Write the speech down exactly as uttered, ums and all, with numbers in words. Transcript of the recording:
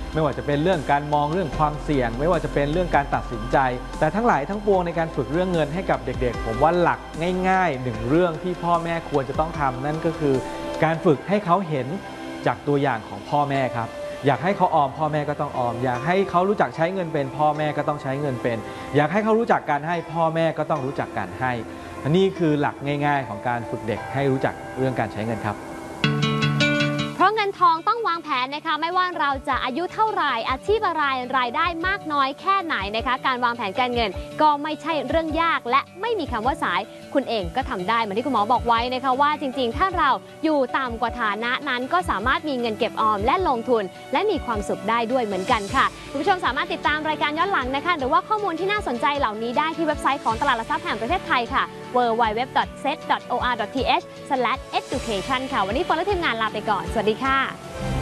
ไม่ว่าจะเป็นเรื่องการมองเรื่องความเสี่ยงไม่ว่าจะเป็นเรื่องการตัดสินใจแต่ทั้งหลายทั้งปวงในการฝึกเรื่องเงินให้กับเด็กๆผมว่าหลักง่ายๆหนึ่งเรื่องที่พ่อแม่ควรจะต้องทำนั่นก็คือการฝึกให้เขาเห็นจากตัวอย่างของพ่อแม่ครับอยากให้เขาออมพ่อแม่ก็ต้องออมอยากให้เขารู้จักใช้เงินเป็นพ่อแม่ก็ต้องใช้เงินเป็นอยากให้เขารู้จักการให้พ่อแม่ก็ต้องรู้จักการให้นี่คือหลักง่ายๆของการฝึกเด็กให้รู้จักเรื่องการใช้เงินครับเพราะเงินทองต้องวางแผนนะคะไม่ว่าเราจะอายุเท่าไหร่อาชีพอะไรรายได้มากน้อยแค่ไหนนะคะการวางแผนการเงินก็ไม่ใช่เรื่องยากและไม่มีคำว่าสายคุณเองก็ทำได้เหมือนที่คุณหมอบอกไว้นะคะว่าจริงๆถ้าเราอยู่ต่ำกว่าฐานะนั้นก็สามารถมีเงินเก็บออมและลงทุนและมีความสุขได้ด้วยเหมือนกันค่ะคุณผู้ชมสามารถติดตามรายการย้อนหลังนะคะหรือว่าข้อมูลที่น่าสนใจเหล่านี้ได้ที่เว็บไซต์ของตลาดหลักทรัพย์แห่งประเทศไทยค่ะ ดับเบิลยู ดับเบิลยู ดับเบิลยู ดอท เซต ดอท โอ อาร์ ดอท ที เอช สแลช เอดูเคชัน ค่ะวันนี้ฝนและทีมงานลาไปก่อนสวัสดีค่ะ